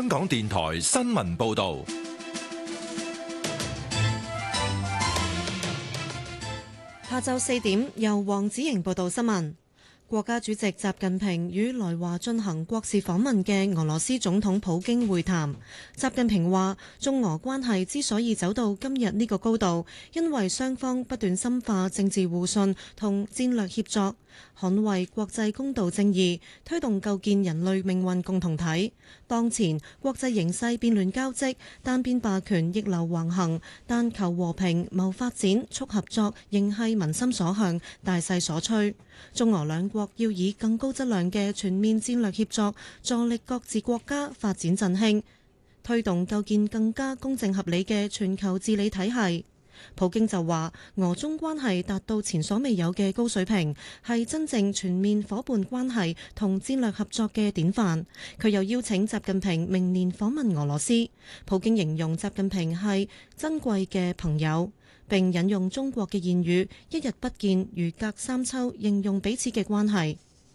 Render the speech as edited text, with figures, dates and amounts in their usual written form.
香港電台新聞報道。 下晝4點，由黃子瑩報道新聞。國家主席習近平與來華進行國事訪問嘅俄羅斯總統普京會談。習近平話：中俄關係之所以走到今日呢個高度，因為雙方不斷深化政治互信同戰略協作，捍衛國際公道正義，推動構建人類命運共同體。當前國際形勢變亂交織，單邊霸權逆流橫行，但求和平、謀發展、促合作仍係民心所向、大勢所趨。中俄兩國要以更高質量嘅全面戰略協作，助力各自國家發展振興，推動構建更加公正合理嘅全球治理體系。普京就話：俄中關係達到前所未有嘅高水平，係真正全面夥伴關係同戰略合作嘅典範。佢又邀請習近平明年訪問俄羅斯。普京形容習近平係珍貴嘅朋友，並引用中國嘅諺語：一日不見如隔三秋，形容彼此嘅關係。